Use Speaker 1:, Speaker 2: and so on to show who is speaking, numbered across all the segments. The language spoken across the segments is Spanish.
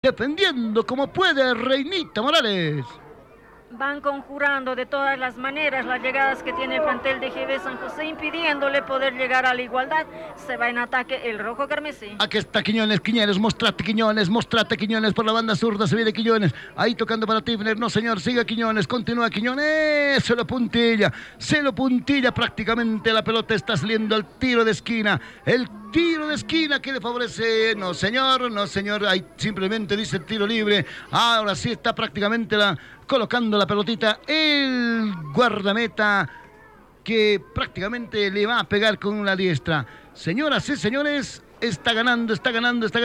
Speaker 1: defendiendo como puede Reinita Morales.
Speaker 2: Van conjurando de todas las maneras las llegadas que tiene el plantel de GB San José, impidiéndole poder llegar a la igualdad. Se va en ataque el rojo carmesí.
Speaker 1: Aquí está Quiñones, mostrate Quiñones por la banda zurda, se viene Quiñones, ahí tocando para Tifner, no señor, sigue Quiñones, continúa Quiñones, se lo puntilla prácticamente, la pelota está saliendo al tiro de esquina, el tiro de esquina que le favorece, no señor, ahí simplemente dice tiro libre, ahora sí está prácticamente colocando la pelotita el guardameta que prácticamente le va a pegar con la diestra. Señoras y señores, está ganando en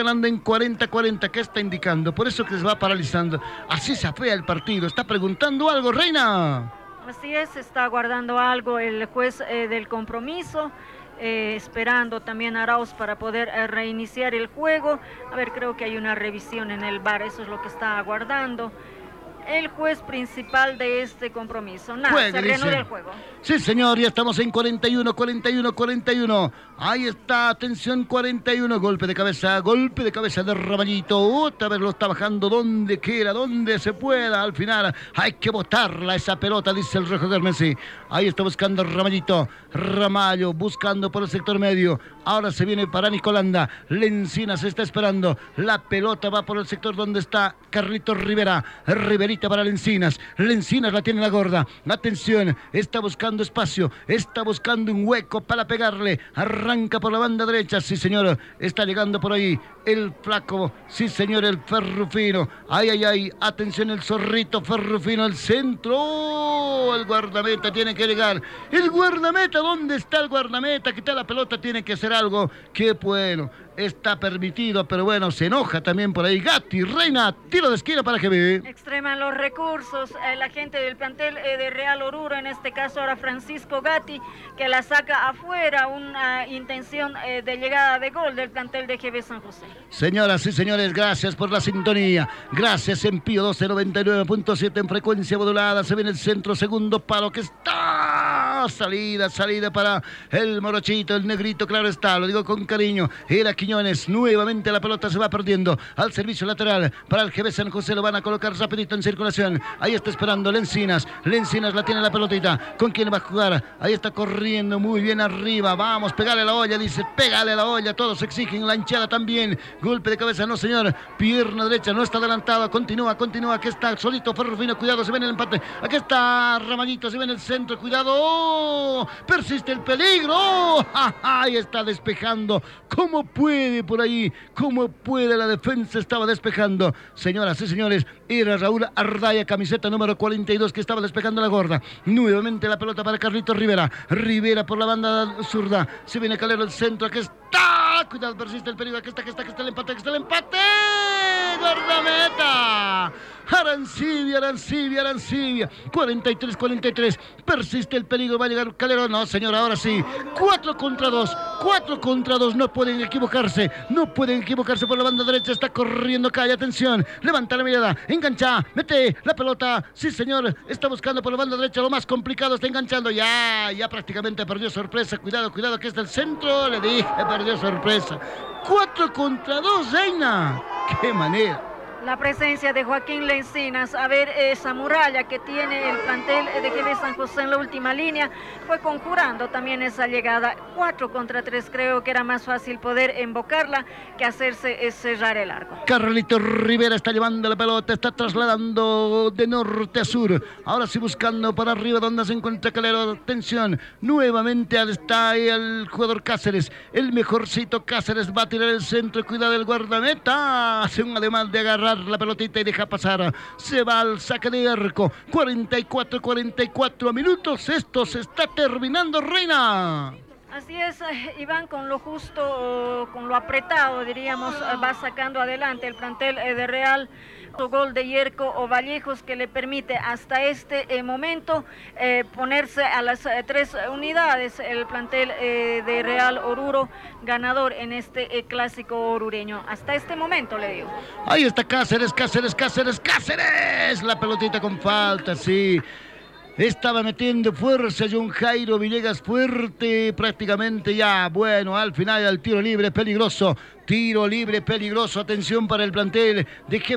Speaker 1: 40-40. ¿Qué está indicando? Por eso que se va paralizando. Así se afea el partido. ¿Está preguntando algo, Reina?
Speaker 2: Así es, está guardando algo el juez del compromiso. Esperando también a Arauz para poder reiniciar el juego. A ver, creo que hay una revisión en el VAR, eso es lo que está aguardando el juez principal de este compromiso. Se reanuda el juego.
Speaker 1: Sí, señor, ya estamos en 41. Ahí está, atención, 41. Golpe de cabeza de Ramallito. Otra vez lo está bajando donde quiera, donde se pueda. Al final hay que botarla esa pelota, dice el rojo carmesí. Ahí está buscando Ramallito. Ramallo buscando por el sector medio. Ahora se viene para Nicolanda. Lencinas está esperando. La pelota va por el sector donde está Carlitos Rivera. Riverita para Lencinas. Lencinas la tiene la gorda. Atención, está buscando espacio. Está buscando un hueco para pegarle. Arranca por la banda derecha. Sí, señor. Está llegando por ahí el flaco. Sí, señor, el Ferrufino. Ay. Atención, el zorrito Ferrufino. El centro. El guardameta tiene que llegar. El guardameta. ¿Dónde está el guardameta? Quitar la pelota, tiene que hacer algo. Qué bueno. Está permitido, pero bueno, se enoja también por ahí. Gatti, Reina, tiro de esquina para GB.
Speaker 2: Extreman los recursos la gente del plantel de Real Oruro, en este caso ahora Francisco Gatti, que la saca afuera, una intención de llegada de gol del plantel de GB San José.
Speaker 1: Señoras y señores, gracias por la sintonía. Gracias en Pío 1299.7 en frecuencia modulada. Se viene el centro, segundo palo que está. Salida para el morochito, el negrito, claro está, lo digo con cariño. Era Quiñones, nuevamente la pelota se va perdiendo al servicio lateral para el GB San José, lo van a colocar rapidito en circulación. Ahí está esperando Lencinas la tiene la pelotita. ¿Con quién va a jugar? Ahí está corriendo muy bien arriba. Vamos, pégale a la olla, dice, pégale a la olla. Todos exigen la hinchada también. Golpe de cabeza, no señor. Pierna derecha, no está adelantado. Continúa. Aquí está solito Ferrufino, cuidado, se viene el empate. Aquí está Ramallito, se viene el centro, cuidado. ¡Oh! Persiste el peligro. ¡Oh! Ahí está despejando. ¿Cómo puede por ahí? ¿Cómo puede? La defensa estaba despejando. Señoras y señores, era Raúl Ardaya, camiseta número 42, que estaba despejando la gorda. Nuevamente la pelota para Carlitos Rivera. Rivera por la banda zurda. Se viene Calero el centro. Aquí está. Cuidado, persiste el peligro. Aquí está el empate. Guardameta. Arancibia. 43. Persiste el peligro. Va a llegar Calero. No, señor, ahora sí. 4 contra 2. No pueden equivocarse por la banda derecha. Está corriendo Calle. Atención. Levanta la mirada. Engancha. Mete la pelota. Sí, señor. Está buscando por la banda derecha. Lo más complicado. Está enganchando. Ya prácticamente perdió sorpresa. Cuidado. Aquí está el centro. Le dije, perdió sorpresa. 4 contra 2, Reina. ¡Qué manera!
Speaker 2: La presencia de Joaquín Lencinas, a ver esa muralla que tiene el plantel de GB San José en la última línea, fue conjurando también esa llegada. 4 contra 3, creo que era más fácil poder invocarla que hacerse cerrar el arco.
Speaker 1: Carlito Rivera está llevando la pelota, está trasladando de norte a sur, ahora sí buscando para arriba donde se encuentra Calero. Atención, nuevamente está ahí el jugador Cáceres, el mejorcito Cáceres va a tirar el centro, cuidado del guardameta, hace un ademán de agarrar la pelotita y deja pasar. Se va al saque de arco. 44 minutos. Esto se está terminando, Reina.
Speaker 2: Así es, Iván, con lo justo, con lo apretado, diríamos, va sacando adelante el plantel de Real. Gol de Yerko o Vallejos que le permite hasta este momento ponerse a las 3 unidades el plantel de Real Oruro, ganador en este clásico orureño. Hasta este momento, le digo.
Speaker 1: Ahí está Cáceres. La pelotita con falta, sí. Estaba metiendo fuerza John Jairo Villegas, fuerte prácticamente ya. Bueno, al final el tiro libre peligroso Tiro libre peligroso. Atención para el plantel de